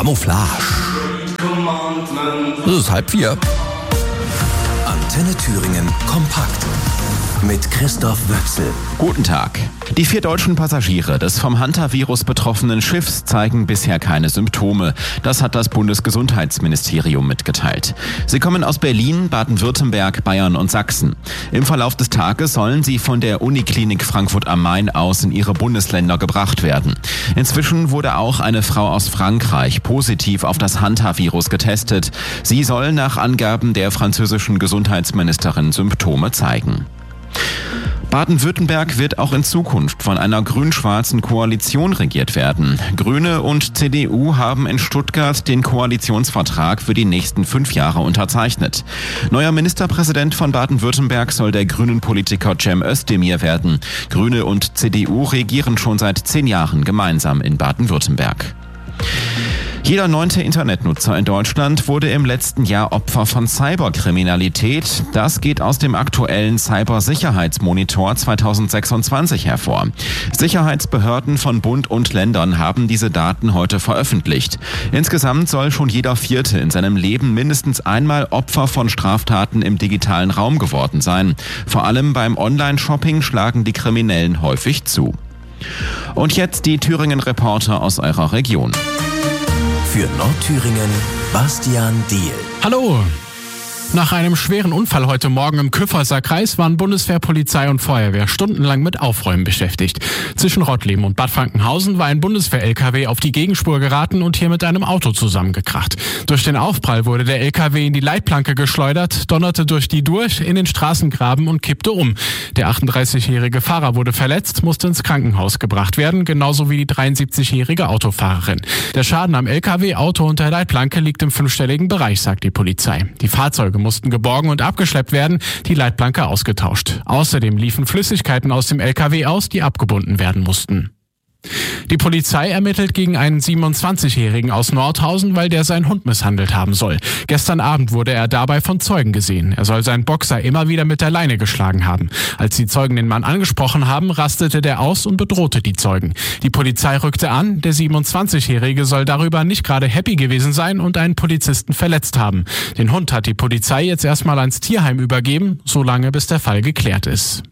Camouflage. Es ist 3:30. Antenne Thüringen kompakt mit Christoph Wöchsel. Guten Tag. Die 4 deutschen Passagiere des vom Hantavirus betroffenen Schiffs zeigen bisher keine Symptome. Das hat das Bundesgesundheitsministerium mitgeteilt. Sie kommen aus Berlin, Baden-Württemberg, Bayern und Sachsen. Im Verlauf des Tages sollen sie von der Uniklinik Frankfurt am Main aus in ihre Bundesländer gebracht werden. Inzwischen wurde auch eine Frau aus Frankreich positiv auf das Hantavirus getestet. Sie soll nach Angaben der französischen Gesundheitsministerin Symptome zeigen. Baden-Württemberg wird auch in Zukunft von einer grün-schwarzen Koalition regiert werden. Grüne und CDU haben in Stuttgart den Koalitionsvertrag für die nächsten 5 Jahre unterzeichnet. Neuer Ministerpräsident von Baden-Württemberg soll der grünen Politiker Cem Özdemir werden. Grüne und CDU regieren schon seit 10 Jahren gemeinsam in Baden-Württemberg. Jeder 9. Internetnutzer in Deutschland wurde im letzten Jahr Opfer von Cyberkriminalität. Das geht aus dem aktuellen Cybersicherheitsmonitor 2026 hervor. Sicherheitsbehörden von Bund und Ländern haben diese Daten heute veröffentlicht. Insgesamt soll schon jeder 4. in seinem Leben mindestens einmal Opfer von Straftaten im digitalen Raum geworden sein. Vor allem beim Online-Shopping schlagen die Kriminellen häufig zu. Und jetzt die Thüringen-Reporter aus eurer Region. Für Nordthüringen Bastian Diehl. Hallo! Nach einem schweren Unfall heute Morgen im Kyffhäuser Kreis waren Bundeswehr, Polizei und Feuerwehr stundenlang mit Aufräumen beschäftigt. Zwischen Rottleben und Bad Frankenhausen war ein Bundeswehr-LKW auf die Gegenspur geraten und hier mit einem Auto zusammengekracht. Durch den Aufprall wurde der LKW in die Leitplanke geschleudert, donnerte durch die durch in den Straßengraben und kippte um. Der 38-jährige Fahrer wurde verletzt, musste ins Krankenhaus gebracht werden, genauso wie die 73-jährige Autofahrerin. Der Schaden am LKW, Auto und der Leitplanke liegt im 5-stelligen Bereich, sagt die Polizei. Die Fahrzeuge mussten geborgen und abgeschleppt werden, die Leitplanke ausgetauscht. Außerdem liefen Flüssigkeiten aus dem LKW aus, die abgebunden werden mussten. Die Polizei ermittelt gegen einen 27-Jährigen aus Nordhausen, weil der seinen Hund misshandelt haben soll. Gestern Abend wurde er dabei von Zeugen gesehen. Er soll seinen Boxer immer wieder mit der Leine geschlagen haben. Als die Zeugen den Mann angesprochen haben, rastete der aus und bedrohte die Zeugen. Die Polizei rückte an, der 27-Jährige soll darüber nicht gerade happy gewesen sein und einen Polizisten verletzt haben. Den Hund hat die Polizei jetzt erstmal ans Tierheim übergeben, solange bis der Fall geklärt ist.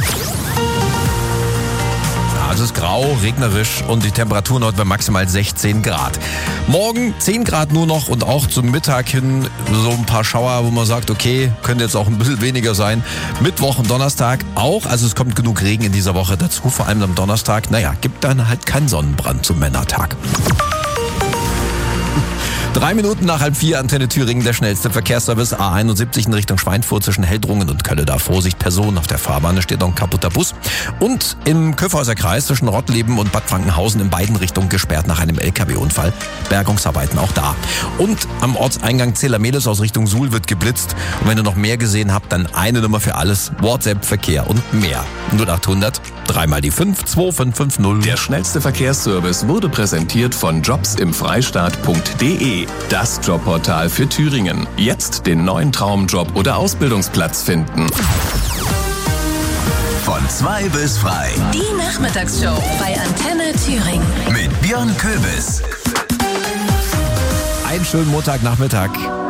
Es ist grau, regnerisch und die Temperatur heute bei maximal 16 Grad. Morgen 10 Grad nur noch und auch zum Mittag hin so ein paar Schauer, wo man sagt, okay, könnte jetzt auch ein bisschen weniger sein. Mittwoch und Donnerstag auch, also es kommt genug Regen in dieser Woche dazu, vor allem am Donnerstag. Gibt dann halt keinen Sonnenbrand zum Männertag. 3 Minuten nach 3:30, Antenne Thüringen, der schnellste Verkehrsservice A71 in Richtung Schweinfurt zwischen Heldrungen und Kölle. Da Vorsicht, Personen auf der Fahrbahn, da steht noch ein kaputter Bus. Und im Kyffhäuser Kreis zwischen Rottleben und Bad Frankenhausen in beiden Richtungen gesperrt nach einem LKW-Unfall. Bergungsarbeiten auch da. Und am Ortseingang Zelameles aus Richtung Suhl wird geblitzt. Und wenn ihr noch mehr gesehen habt, dann eine Nummer für alles. WhatsApp, Verkehr und mehr. 0800 3x5 2550. Der schnellste Verkehrsservice wurde präsentiert von jobsimfreistaat.de. Das Jobportal für Thüringen. Jetzt den neuen Traumjob oder Ausbildungsplatz finden. Von 2 bis frei. Die Nachmittagsshow bei Antenne Thüringen. Mit Björn Köbis. Einen schönen Montagnachmittag.